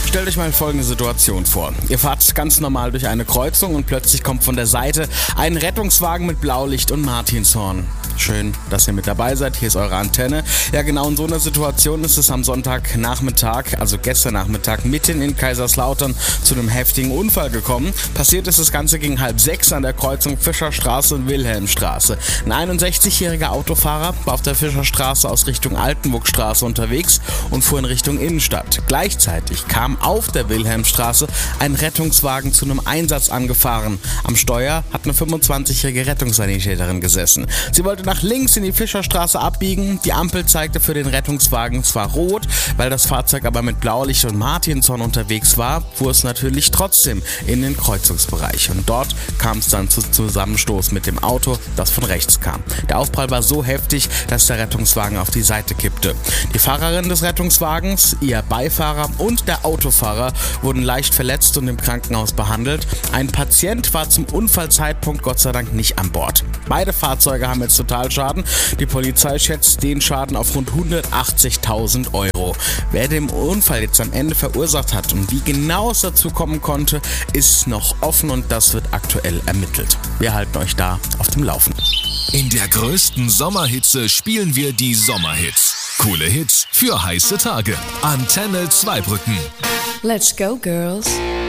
Stellt euch mal folgende Situation vor. Ihr fahrt ganz normal durch eine Kreuzung und plötzlich kommt von der Seite ein Rettungswagen mit Blaulicht und Martinshorn. Schön, dass ihr mit dabei seid. Hier ist eure Antenne. Ja, genau in so einer Situation ist es am Sonntagnachmittag, also gestern Nachmittag, mitten in Kaiserslautern zu einem heftigen Unfall gekommen. Passiert ist das Ganze gegen 5:30 an der Kreuzung Fischerstraße und Wilhelmstraße. Ein 61-jähriger Autofahrer war auf der Fischerstraße aus Richtung Altenburgstraße unterwegs und fuhr in Richtung Innenstadt. Gleichzeitig kam auf der Wilhelmstraße ein Rettungswagen zu einem Einsatz angefahren. Am Steuer hat eine 25-jährige Rettungssanitäterin gesessen. Sie wollte nach links in die Fischerstraße abbiegen. Die Ampel zeigte für den Rettungswagen zwar rot, weil das Fahrzeug aber mit Blaulicht und Martinshorn unterwegs war, fuhr es natürlich trotzdem in den Kreuzungsbereich. Und dort kam es dann zu Zusammenstoß mit dem Auto, das von rechts kam. Der Aufprall war so heftig, dass der Rettungswagen auf die Seite kippte. Die Fahrerin des Rettungswagens, ihr Beifahrer und der Autofahrer wurden leicht verletzt und im Krankenhaus behandelt. Ein Patient war zum Unfallzeitpunkt Gott sei Dank nicht an Bord. Beide Fahrzeuge haben jetzt Totalschaden. Die Polizei schätzt den Schaden auf rund 180.000 Euro. Wer den Unfall jetzt am Ende verursacht hat und wie genau es dazu kommen konnte, ist noch offen und das wird aktuell ermittelt. Wir halten euch da auf dem Laufenden. In der größten Sommerhitze spielen wir die Sommerhits. Coole Hits für heiße Tage. Antenne Zweibrücken. Let's go, girls.